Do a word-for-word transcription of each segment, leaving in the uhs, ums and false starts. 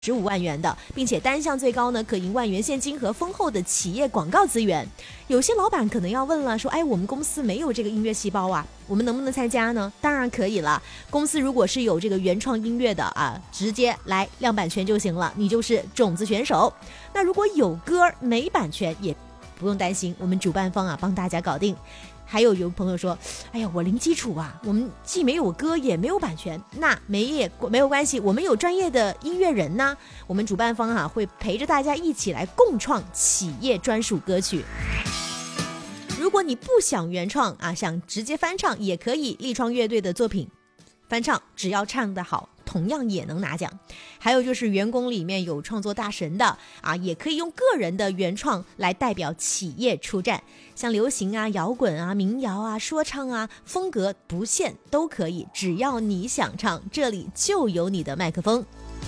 十五万元的，并且单项最高呢可赢万元现金和丰厚的企业广告资源。有些老板可能要问了，说哎，我们公司没有这个音乐细胞啊，我们能不能参加呢？当然可以了，公司如果是有这个原创音乐的啊，直接来亮版权就行了，你就是种子选手。那如果有歌没版权也不用担心，我们主办方啊帮大家搞定。还有有朋友说，哎呀，我零基础啊，我们既没有歌也没有版权，那没也没有关系，我们有专业的音乐人呢，我们主办方啊会陪着大家一起来共创企业专属歌曲。如果你不想原创啊，想直接翻唱也可以，立创乐队的作品翻唱，只要唱得好同样也能拿奖。还有就是员工里面有创作大神的啊，也可以用个人的原创来代表企业出战，像流行啊、摇滚啊、民谣啊、说唱啊，风格不限都可以，只要你想唱，这里就有你的麦克风。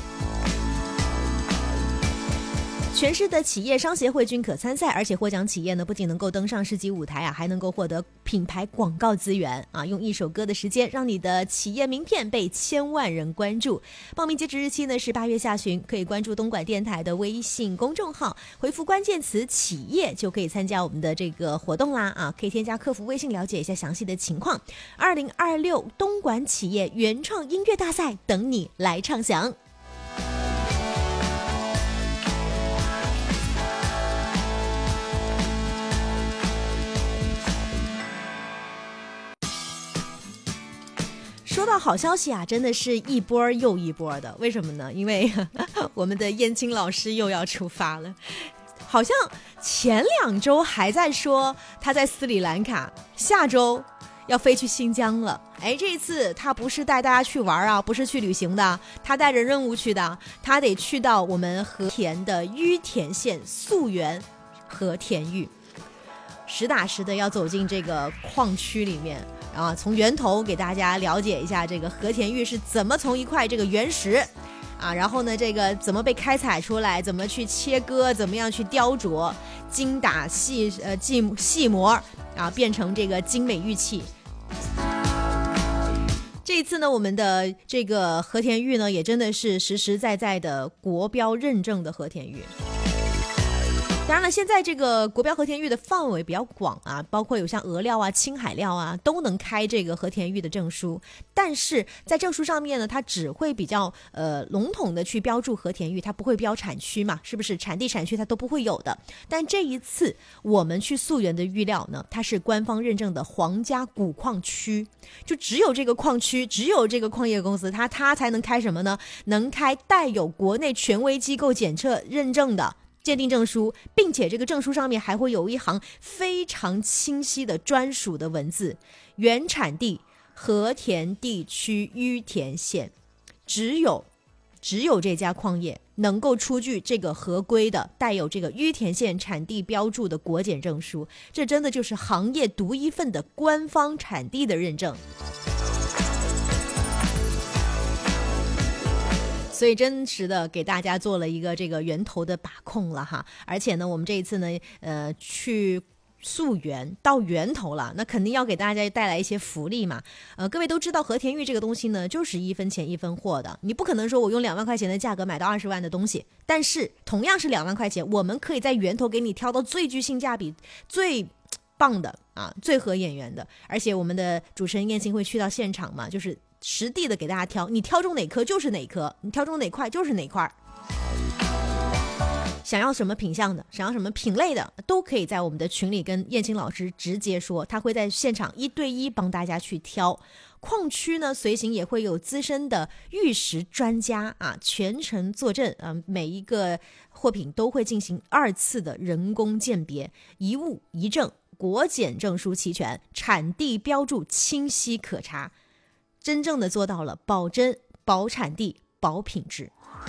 全市的企业商协会均可参赛，而且获奖企业呢，不仅能够登上世纪舞台啊，还能够获得品牌广告资源啊，用一首歌的时间，让你的企业名片被千万人关注。报名截止日期呢是八月下旬，可以关注东莞电台的微信公众号，回复关键词企业就可以参加我们的这个活动啦啊，可以添加客服微信了解一下详细的情况。二零二六东莞企业原创音乐大赛等你来唱响。说到好消息啊，真的是一波又一波的。为什么呢？因为呵呵我们的燕青老师又要出发了。好像前两周还在说他在斯里兰卡，下周要飞去新疆了。哎，这一次他不是带大家去玩啊，不是去旅行的，他带着任务去的。他得去到我们和田的於田县溯源和田玉，实打实的要走进这个矿区里面啊，从源头给大家了解一下这个和田玉是怎么从一块这个原石啊，然后呢这个怎么被开采出来，怎么去切割，怎么样去雕琢，精打细呃细细磨啊，变成这个精美玉器。这一次呢，我们的这个和田玉呢，也真的是实实在在的国标认证的和田玉。当然了，现在这个国标和田玉的范围比较广啊，包括有像俄料啊、青海料啊，都能开这个和田玉的证书。但是在证书上面呢，它只会比较呃笼统的去标注和田玉，它不会标产区嘛，是不是？产地产区它都不会有的。但这一次我们去溯源的玉料呢，它是官方认证的皇家古矿区，就只有这个矿区，只有这个矿业公司，它它才能开什么呢？能开带有国内权威机构检测认证的鉴定证书，并且这个证书上面还会有一行非常清晰的专属的文字，原产地和田地区於田县，只有只有这家矿业能够出具这个合规的带有这个於田县产地标注的国检证书，这真的就是行业独一份的官方产地的认证。所以真实的给大家做了一个这个源头的把控了哈，而且呢，我们这一次呢，呃，去溯源到源头了，那肯定要给大家带来一些福利嘛。呃，各位都知道和田玉这个东西呢，就是一分钱一分货的，你不可能说我用两万块钱的价格买到二十万的东西，但是同样是两万块钱，我们可以在源头给你挑到最具性价比、最棒的啊，最合眼缘的。而且我们的主持人燕青会去到现场嘛，就是实地的给大家挑，你挑中哪颗就是哪颗，你挑中哪块就是哪块。想要什么品相的，想要什么品类的，都可以在我们的群里跟燕青老师直接说，他会在现场一对一帮大家去挑。矿区呢，随行也会有资深的玉石专家啊，全程坐镇啊，每一个货品都会进行二次的人工鉴别，一物一证，国检证书齐全，产地标注清晰可查，真正的做到了保真、保产地、保品质。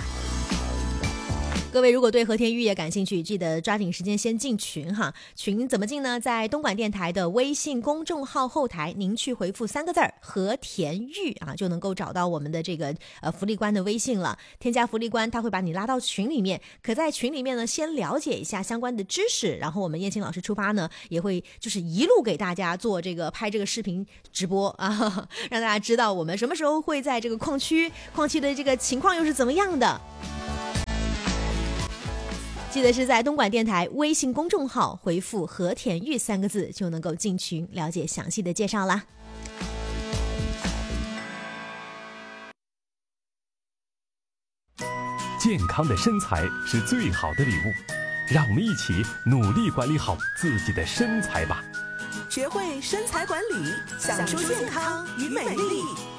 各位如果对和田玉也感兴趣，记得抓紧时间先进群哈。群怎么进呢？在东莞电台的微信公众号后台，您去回复三个字儿和田玉啊，就能够找到我们的这个呃福利官的微信了。添加福利官，他会把你拉到群里面，可在群里面呢先了解一下相关的知识，然后我们燕青老师出发呢，也会就是一路给大家做这个拍这个视频直播啊，让大家知道我们什么时候会在这个矿区，矿区的这个情况又是怎么样的。 记得是在东莞电台微信公众号回复和田玉三个字就能够进群了解详细的介绍啦。 健康的身材是最好的礼物，让我们一起努力管理好自己的身材吧。 学会身材管理，享受健康与美丽。